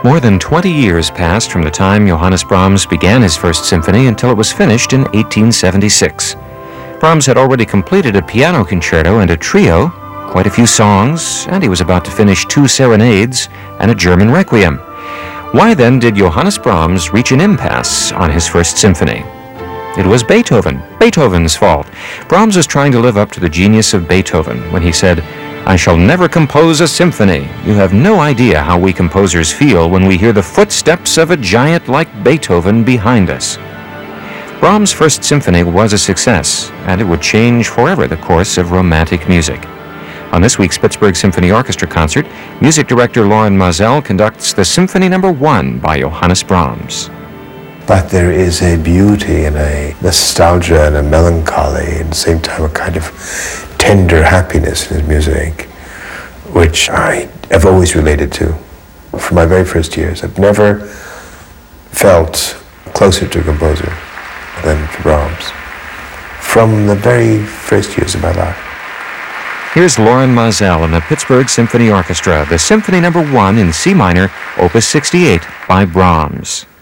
More than 20 years passed from the time Johannes Brahms began his first symphony until it was finished in 1876. Brahms had already completed a piano concerto and a trio, quite a few songs, and he was about to finish 2 serenades and a German requiem. Why then did Johannes Brahms reach an impasse on his first symphony? It was Beethoven's fault. Brahms was trying to live up to the genius of Beethoven when he said, "I shall never compose a symphony. You have no idea how we composers feel when we hear the footsteps of a giant like Beethoven behind us." Brahms' first symphony was a success, and it would change forever the course of romantic music. On this week's Pittsburgh Symphony Orchestra concert, music director Loren Maazel conducts the Symphony No. 1 by Johannes Brahms. But there is a beauty and a nostalgia and a melancholy, and at the same time a kind of tender happiness in his music, which I have always related to from my very first years. I've never felt closer to a composer than to Brahms from the very first years of my life. Here's Loren Maazel and the Pittsburgh Symphony Orchestra, the Symphony No. 1 in C minor, Opus 68 by Brahms.